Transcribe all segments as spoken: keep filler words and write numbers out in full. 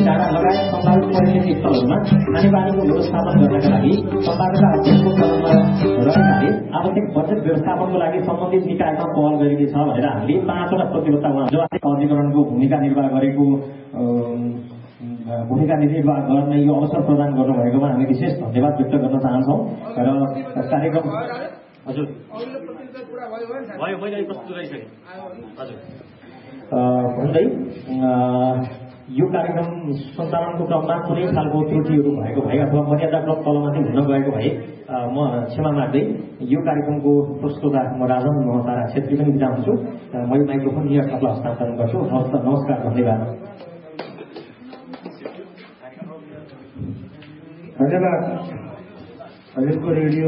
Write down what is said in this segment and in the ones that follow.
डाँडा लगायत सम्भावित पर्यटन स्थलहरूमा खानेपानीको व्यवस्थापन गर्नका लागि सम्भाव्यता अध्ययनको क्रममा रहेकाले आवश्यक बजेट व्यवस्थापनको लागि सम्बन्धित निकायमा पहल गरिने छ भनेर हामीले पाँचवटा प्रतिबद्धता उहाँ जो अधिकरणको भूमिका निर्वाह गरेको भूमिका निर्वाह गर्ने यो अवसर प्रदान गर्नुभएकोमा हामी विशेष धन्यवाद व्यक्त गर्न चाहन्छौँ र कार्यक्रम हजुर भयो मैले प्रस्तुत गरिसकेँ हजुर भन्दै यो कार्यक्रम सञ्चालनको क्रममा कुनै खालको त्रुटिहरू भएको भए अथवा मर्यादाक्रम तलमाथि हुन गएको भए म क्षमा माग्दै यो कार्यक्रमको प्रस्तुता म राजन महतारा छेत्री पनि बिदा हुन्छु। मैले माइक्रोफोन यहाँलाई हस्तान्तरण गर्छु। नमस्कार, धन्यवाद। धन्यवाद हजुरको रेडियो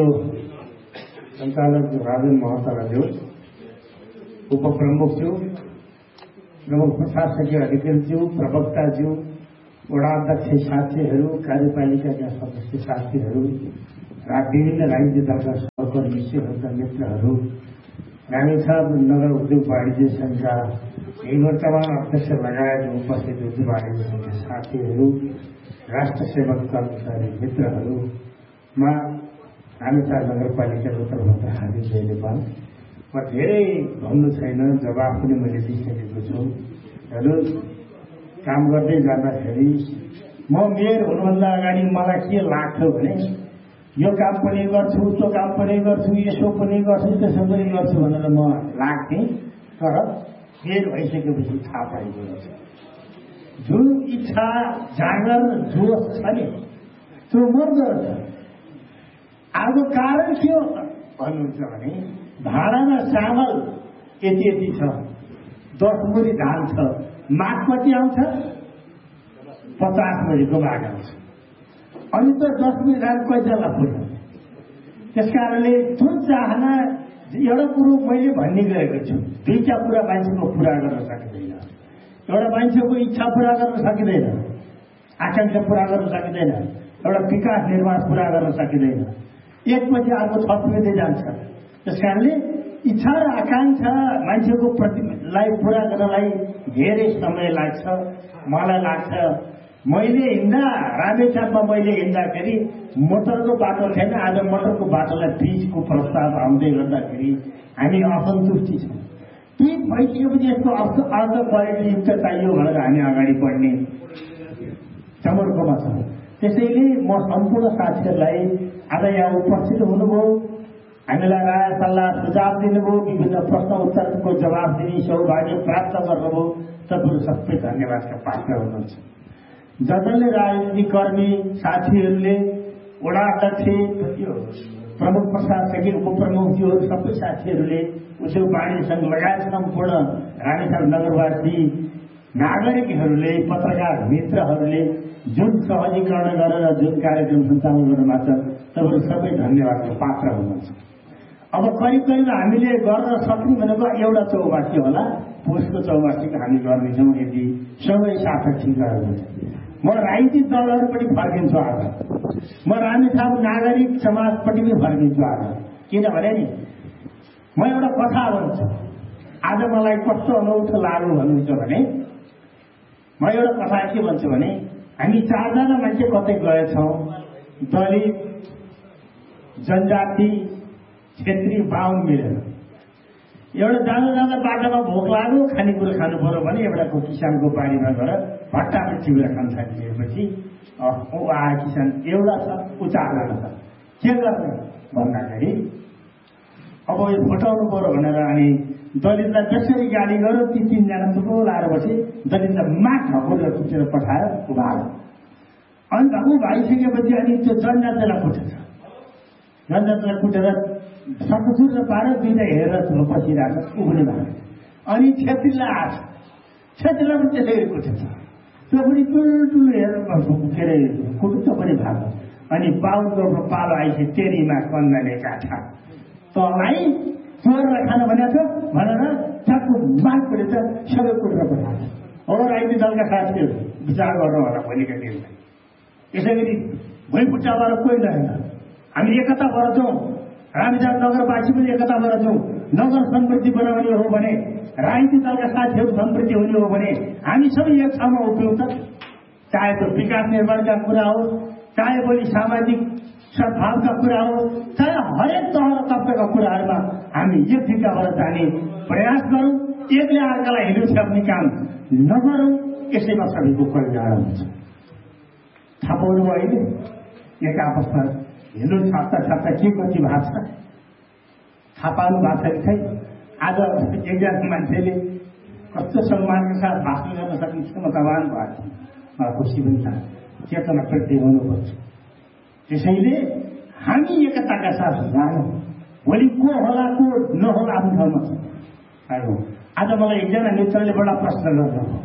सञ्चालक राजन महताराज्यू, उपप्रमुखज्यू, प्रमुख प्रशासकीय अधिकारीज्यू, प्रवक्ताज्यू, वडा अध्यक्ष साथीहरू, कार्यपालिकाका सदस्य साथीहरू, र विभिन्न राजनीतिक दलका सहकर्मीहरूका मित्रहरू, रामेछाप नगर उद्योग वाणिज्य संघका निवर्तमान अध्यक्ष लगायत उपस्थित उद्योग वाणिज्य संघका साथीहरू, राष्ट्र सेवक कर्मचारी मित्रहरूमा रामेछाप नगरपालिकाको तर्फबाट हार्दिक जय नेपाल। म धेरै भन्नु छैन, जवाफ पनि मैले दिइसकेको छु। हेलो, काम गर्दै जाँदाखेरि म मेयर हुनुभन्दा अगाडि मलाई के लाग्थ्यो भने यो काम पनि गर्छु, त्यो काम पनि गर्छु, यसो पनि गर्छु, त्यसो पनि गर्छु भनेर म लाग्थेँ। तर मेयर भइसकेपछि थाहा पाइएको छ जुन इच्छा जाँगर जोस छ नि त्यो मर्दो रहेछ। आज कारण के हो त भन्नुहुन्छ भने भाडामा चामल यति यति छ, दस मुरी धान छ, माग कति आउँछ? पचास मुरीको माग आउँछ। अनि त दस मुरी धान कैजालाई पुग्छ? त्यस कारणले जुन चाहना एउटा कुरो मैले भन्ने गरेको छु, दुईटा कुरा मान्छेको पुरा गर्न सकिँदैन। एउटा मान्छेको इच्छा पुरा गर्न सकिँदैन, आकांक्षा पुरा गर्न सकिँदैन, एउटा विकास निर्माण पुरा गर्न सकिँदैन। एकपछि अर्को थपिँदै जान्छ। त्यस कारणले इच्छा र आकांक्षा मान्छेको प्रतिलाई पुरा गर्नलाई धेरै समय लाग्छ। मलाई लाग्छ मैले हिँड्दा रामेछापमा मैले हिँड्दाखेरि मोटरको बाटो थिएन, आज मोटरको बाटोलाई ब्रिजको प्रस्ताव आउँदै गर्दाखेरि हामी असन्तुष्टि छौँ। ब्रिज भइसकेपछि यसको अर्थ अर्थ क्वालिटीयुक्त चाहियो भनेर हामी अगाडि बढ्ने चमर्कोमा छौँ। त्यसैले म सम्पूर्ण साथीहरूलाई आज यहाँ उपस्थित हुनुभयो, हामीलाई राय सल्लाह सुझाव दिनुभयो, विभिन्न प्रश्न उत्तरको जवाब दिने सौभाग्य प्राप्त गर्नुभयो। तपाईँहरू सबै धन्यवादका पात्र हुनुहुन्छ। जसले राजनीतिक कर्मी साथीहरूले, वडा अध्यक्ष, प्रमुख प्रशासकीय उपप्रमुखज्यूहरू, सबै साथीहरूले, उद्योग वाणिज्य संघ लगायत सम्पूर्ण रामेछाप नगरवासी नागरिकहरूले, पत्रकार मित्रहरूले जुन सहजीकरण गरेर जुन कार्यक्रम सञ्चालन गर्नुभएको छ, तपाईँहरू सबै धन्यवादको पात्र हुनुहुन्छ। अब करिब करिब हामीले गर्न सक्ने भनेको एउटा चौवासी होला, पुसको चौवासीको हामी गर्नेछौँ यदि सबै सार्थक ठिक गऱ्यो भने। म राजनीतिक दलहरूपट्टि फर्किन्छु आज, म रामेछाप नागरिक समाजपट्टि पनि फर्किन्छु आज। किनभने नि म एउटा कथा भन्छु, आज मलाई कस्तो अनौठो लाग्यो भन्नुहुन्छ भने म एउटा कथा के भन्छु भने हामी चारजना मान्छे कतै गएछौँ, दलित, जनजाति, क्षेत्री, बाहुन मिलेर। एउटा जाँदा जाँदा बाटोमा भोक लाग्यो, खानेकुरो खानु पर्यो भने एउटाको किसानको बारीमा गएर भट्टामा चिउरा खान थालिदिएपछि ऊ आए किसान एउटा छ, ऊ चारजना छ, के गर्ने भन्दाखेरि अब यो फटाउनु पर्यो भनेर अनि दलितलाई जसरी गाली गर्यो ती तिनजना थुप्रो लाएर बसे दलितलाई माग ढकोलेर कुटेर पठायो, उभायो। अनि ऊ भाइसकेपछि अनि त्यो जनजातिलाई कुटेछ, जनजातिलाई कुटेर सकुचुर पारेर दुईटा हेरेर बसिरहेको उभिने भयो। अनि छेत्रीलाई आछ, छेत्रीलाई पनि त्यसरी कुटेछ, त्यो पनि टुल्टुलो हेरेर के अरे कुटुच्च पनि भएको। अनि बाहुनको पालो आइसक्यो, तेरीमा कन्दाले काठा तँलाई चोरलाई खान भनेको थियो भनेर चाकु माग कुटेछ, सबै कुटेर पठाएको। अब राजनीतिक दलका साथीहरू विचार गर्नु होला भोलिका दिनमा। यसै गरी भुइँपुट्टाबाट कोही रहेन, हामी एकता भएर जाउँ, रामेछाप नगरवासी पनि एकता भएर जाउँ। नगर समृद्धि बनाउने हो भने, राजनीतिक दलका साथीहरू समृद्धि हुने हो भने हामी सबै एक ठाउँमा उभियौँ त। चाहे त्यो विकास निर्माणका कुरा हो, चाहे भोलि सामाजिक सद्भावका कुरा हो, चाहे हरेक तह र तबकाका कुराहरूमा हामी एक दिशा भएर जाने प्रयास गरौँ। एकले अर्कालाई हिँड्नु छ्याप्ने काम नगरौँ। यसैमा सबैको कल्याण हुन्छ। थाहा पाउनु अहिले एक आपसमा हिँड्नु छाप्दा छाप्दा के गति भएको छ थाहा पाउनु भएको छ छैन। आज एकजना मान्छेले कस्तो सम्मानका साथ भाषण गर्न सक्ने क्षमतावान भएको छ। मलाई खुसी पनि छ। चेतना प्रति हुनुपर्छ। त्यसैले हामी एकताका साथ जानु। भोलि को होला को नहोला आफ्नो ठाउँमा छ। आज मलाई एकजना मित्रले बडा प्रश्न गर्नुभयो।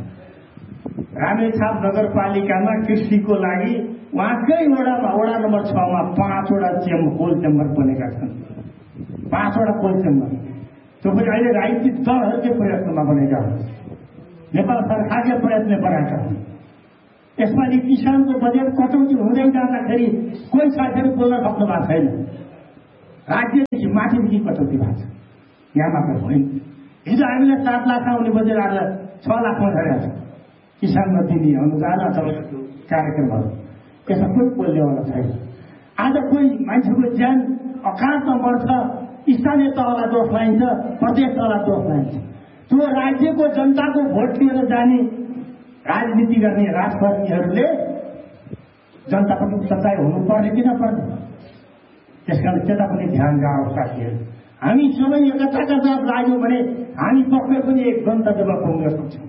रामेछाप नगरपालिकामा कृषिको लागि उहाँकै वडामा वडा नम्बर छमा पाँचवटा चेम कोल चेम्बर बनेका छन्। पाँचवटा कोल चेम्बर त्यो पनि अहिले राजनीतिक दलहरूकै प्रयत्नमा बनेका हुन्। नेपाल सरकारले प्रयत्न बनाएका हुन्। यसपालि किसानको बजेट कटौती हुँदै जाँदाखेरि कोही साथीहरू बोल्न सक्नु भएको छैन। राज्यदेखि माथिदेखि कटौती भएको छ। यहाँ मात्र होइन। हिजो हामीले सात लाख आउने बजेट आज छ लाखमा झरेका छ। किसानमा दिने अनुदान अथवा कार्यक्रमहरू यसमा कोही बोल्नेवाला छैन। आज कोही मान्छेको ज्यान अकालमा मर्छ, स्थानीय तहलाई दोष लाइन्छ, प्रदेश तहलाई दोष लाइन्छ। त्यो राज्यको जनताको भोट लिएर जाने राजनीति गर्ने राजकर्मीहरूले जनताप्रति सच्चाइ हुनुपर्ने कि नपर्ने। त्यसकारण त्यता पनि ध्यान जाओस् साथीहरू। हामी सबै एकताका साथ लाग्यौँ भने हामी पक्कै पनि एक गन्तव्यमा पुग्न सक्छौँ।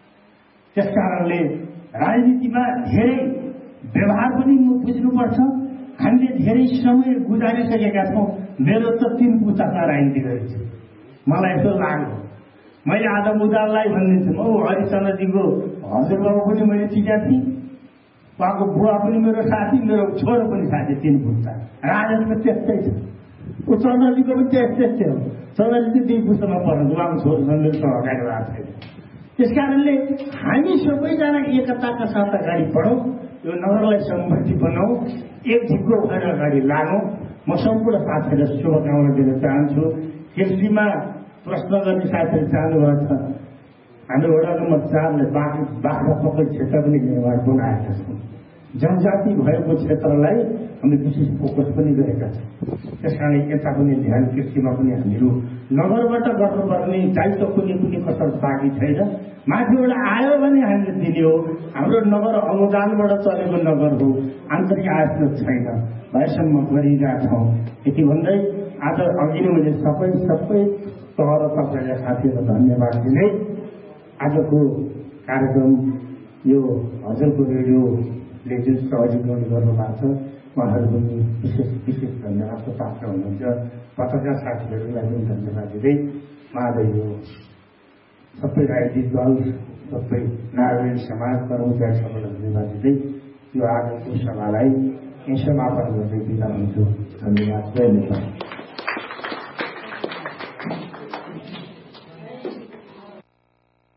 त्यसकारणले राजनीतिमा धेरै व्यवहार पनि बुझ्नुपर्छ। हामीले धेरै समय गुजारिसकेका छौँ। मेरो त तीन पुस्तामा राजनीति गरेको छु। मलाई यसो लाग्यो मैले आज मुदाललाई भनिदिन्छु औ हरिचन्द्रजीको हजुरबाबु पनि मैले चिनेको थिएँ। उहाँको बुवा पनि मेरो साथी, मेरो छोरो पनि साथी। तीन पुस्ता राजनीतिमा त्यस्तै छ। ऊ चन्द्रजीको पनि त्यस्तै हो। चन्द्रजी दुई पुस्तामा पर्नु उहाँको छोरोसँग मेरो सहकारी भएको छैन। त्यसकारणले हामी सबैजना एकताका साथ अगाडि बढौँ। यो नगरलाई समृद्धि बनाऊ। एक ढिक्को भएर अगाडि लागौँ। म सम्पूर्ण साथीहरूलाई शुभकामना दिन चाहन्छु। कृषिमा प्रश्न गर्ने साथीहरू चाहनुभएको छ। हामी वडा नम्बर चारले बाख्रा पक्कै क्षेत्र पनि निर्माण बनाएका छौँ। जनजाति भएको क्षेत्रलाई हामीले विशेष फोकस पनि गरेका छौँ। त्यसकारण यता पनि ध्यान कृषिमा पनि हामीहरू नगरबाट गर्नुपर्ने दायित्व कुनै कुनै कसर बाँकी छैन। माथिबाट आयो भने हामीले दिने हो। हाम्रो नगर अनुदानबाट चलेको नगर हो। आन्तरिक आयस्रोत छैन। भएसम्म गरिरहेका छौँ। यति भन्दै आज अघि नै मैले सबै सबै तह र तपाईँका साथीहरूलाई धन्यवाद दिँदै आजको कार्यक्रम यो हजुरको रेडियोले जुन सहजीकरण गर्नुभएको छ उहाँहरू पनि विशेष विशेष धन्यवादको पात्र हुनुहुन्छ। पत्रकार साथीहरूलाई पनि धन्यवाद दिँदै आज यो सबै राजनीतिक दल सबै नागरिक समाज कर्मचारी सबैलाई धन्यवाद दिँदै यो आजको सभालाई समापन गर्दै बिदा हुन्छु। धन्यवाद। जय नेपाल।